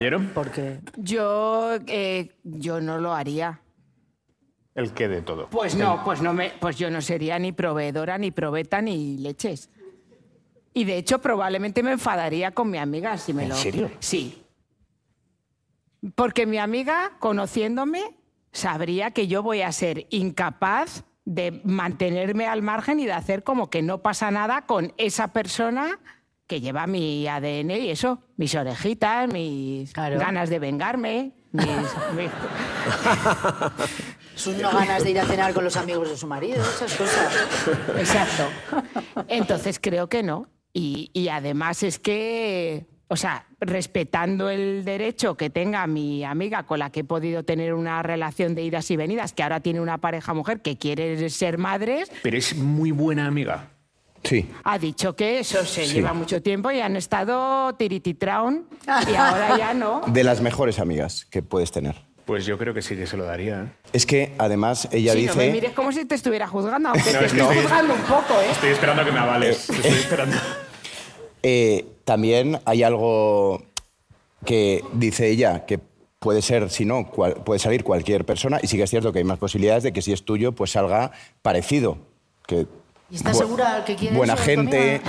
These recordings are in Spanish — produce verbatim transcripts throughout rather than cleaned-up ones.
Porque Yo, eh, yo no lo haría. ¿El qué de todo? Pues no, pues no me, pues yo no sería ni proveedora, ni probeta, ni leches. Y de hecho probablemente me enfadaría con mi amiga si me ¿En lo. serio? Sí. Porque mi amiga, conociéndome, sabría que yo voy a ser incapaz de mantenerme al margen y de hacer como que no pasa nada con esa persona que lleva mi A D N y eso, mis orejitas, mis Claro. ganas de vengarme, mis, mis- sus no ganas de ir a cenar con los amigos de su marido, esas cosas. Exacto. Entonces creo que no. Y, y además es que, o sea, respetando el derecho que tenga mi amiga con la que he podido tener una relación de idas y venidas, que ahora tiene una pareja mujer que quiere ser madres, Pero es muy buena amiga. Sí. ha dicho que eso se Sí. lleva mucho tiempo y han estado tirititraun y ahora ya no. De las mejores amigas que puedes tener. Pues yo creo que sí que se lo daría. ¿eh? Es que, además, ella Sí, dice... no me mires como si te estuviera juzgando, aunque No, te es que estoy estoy- juzgando un poco, ¿eh? Estoy esperando a que me avales. Te estoy esperando. Eh, también hay algo que dice ella, que puede ser, si no, cual- puede salir cualquier persona, y sí que es cierto que hay más posibilidades de que si es tuyo, pues salga parecido. Que, ¿Y estás bu- segura que quieres Buena eso, gente.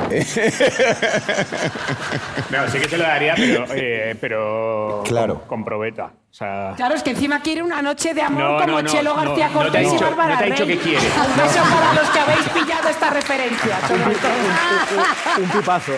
No, sí que se lo daría, pero, eh, pero Claro. con, con probeta. O sea, Claro, es que encima quiere una noche de amor No, como no, no, Chelo no, García no te ha Cortés y dicho- Bárbara no te ha dicho Rey. que quiere. Un beso para los que habéis pillado esta referencia, sobre todo. Un pipazo.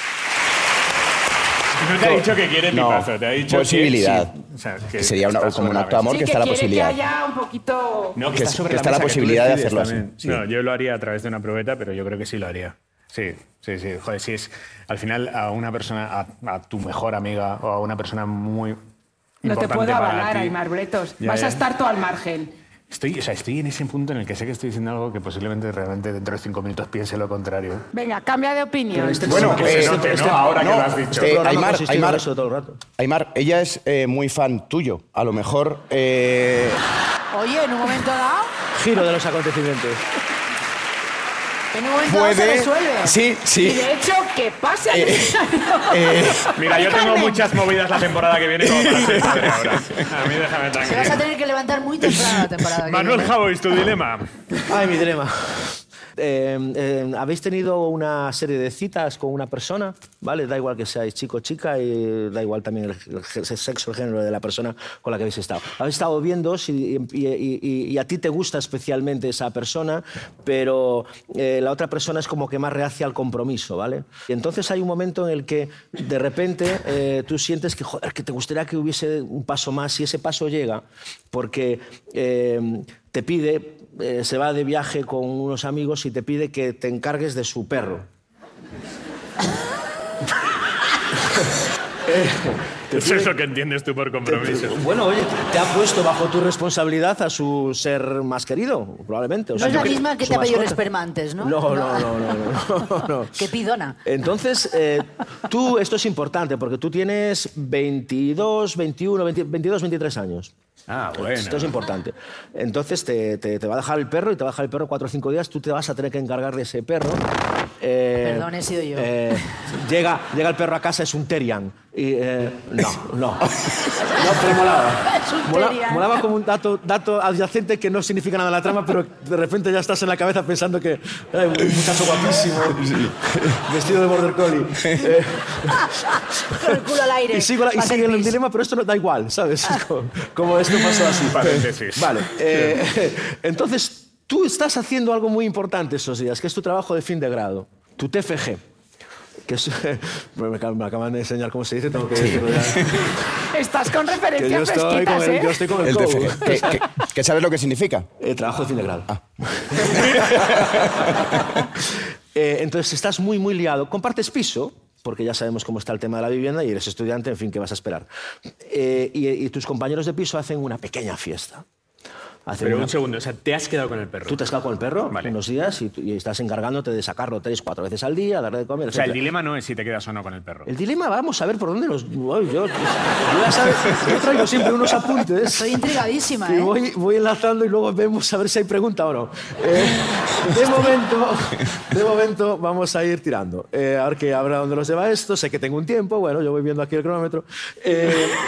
no te ha dicho que quiere No, pipazo, te ha dicho posibilidad. que sí. O sea, que Sería una- está como sobre un la acto de mesa. amor Sí, que que está la quiere posibilidad. que haya un poquito... No, que está es- sobre que la está la mesa, que tú posibilidad de decides hacerlo así, también. sí. No, yo lo haría a través de una probeta, pero yo creo que sí lo haría. Sí, sí, sí. Joder, si es al final a una persona, a, a tu mejor amiga o a una persona muy No te importante puedo para avalar, ti. Aymar Bretos. Ya, Vas ya. a estar todo al margen. Estoy, o sea, estoy en ese punto en el que sé que estoy diciendo algo que posiblemente realmente dentro de cinco minutos piense lo contrario. Venga, cambia de opinión. Bueno, que se eh, note, este- ¿no? Ahora que no, lo has dicho. eh, programa Aymar, consistió en Aymar, eso todo el rato. Aymar, ella es eh, muy fan tuyo. A lo mejor... eh, Oye, en un momento dado, Giro de los acontecimientos. en un momento dado se puede... resuelve. Sí, Y sí. de hecho, ¿qué pasa? Eh, Mira, yo tengo muchas movidas la temporada que viene como para ser padre ahora. A mí déjame Te vas a tranquilo. tener que levantar muy temprano la temporada que Manuel viene. Javois, tu dilema. Ay, mi dilema. Eh, eh, ¿Habéis tenido una serie de citas con una persona? ¿Vale? Da igual que seáis chico o chica y da igual también el, el ge- el sexo, el género de la persona con la que habéis estado. Habéis estado viendo y, y- y- y a ti te gusta especialmente esa persona, pero eh, la otra persona es como que más reacia al compromiso, ¿vale? Y entonces hay un momento en el que de repente eh, tú sientes que, joder, que te gustaría que hubiese un paso más y ese paso llega porque eh, te pide, eh, se va de viaje con unos amigos y te pide que te encargues de su perro. Eso es lo que entiendes tú por compromiso. Bueno, oye, te ha puesto bajo tu responsabilidad a su ser más querido, probablemente. O No sea, es la yo- misma que su te ha pedido el mascota. esperma antes, ¿no? No, no, no, no, no, no, no. Qué pidona. Entonces, eh, tú, esto es importante, porque tú tienes veintidós, veintiuno, veinte, veintidós, veintitrés años. Ah, bueno. Esto es importante. Entonces te, te- te va a dejar el perro y te va a dejar el perro cuatro o cinco días. Tú te vas a tener que encargar de ese perro. Eh, Perdón, he sido yo. eh, llega, llega el perro a casa, es un Terrian. Y, eh, no, no. No, pero molaba. Es un Mola- Terrian. molaba como un dato, dato adyacente que no significa nada en la trama, pero de repente ya estás en la cabeza pensando que ay, un muchacho guapísimo, vestido de border collie. Eh, Con el culo al aire. y sigo, la- y Va a ser sigue el pis. dilema, pero esto no da igual, ¿sabes? Es como, como esto pasó así. Paréntesis. Vale. eh, entonces, tú estás haciendo algo muy importante esos días, que es tu trabajo de fin de grado, tu T F G. Que es, bueno, me, acaban- me acaban de enseñar cómo se dice, tengo que decirlo ya. Estás con Que yo referencias estoy con fresquitas, el, ¿eh? yo estoy con el, el cobo. T F G. ¿Qué, qué- qué sabes lo que significa? Eh, trabajo de fin de grado. Eh, entonces, estás muy, muy liado. Compartes piso, porque ya sabemos cómo está el tema de la vivienda y eres estudiante, en fin, ¿qué vas a esperar? Eh, y, y tus compañeros de piso hacen una pequeña fiesta. hacer Pero una- un segundo, o sea, ¿te has quedado con el perro? Tú te has quedado con el perro Vale. unos días y, y estás encargándote de sacarlo tres, cuatro veces al día, darle de comer, O sea, el etcétera. dilema no es si te quedas o no con el perro. El dilema, vamos a ver por dónde nos... Uy, yo, yo ya sabes, yo traigo siempre unos apuntes Estoy intrigadísima, que ¿eh? voy, voy enlazando y luego vemos a ver si hay pregunta o no. Eh, de, momento, de momento vamos a ir tirando. Eh, a ver qué habrá dónde nos lleva esto. Sé que tengo un tiempo, bueno, yo voy viendo aquí el cronómetro. Eh,